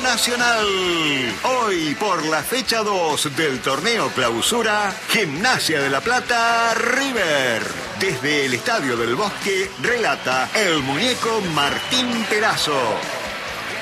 Nacional. Hoy, por la fecha 2 del torneo Clausura, Gimnasia de La Plata, River. Desde el Estadio del Bosque, relata el muñeco Martín Perazo.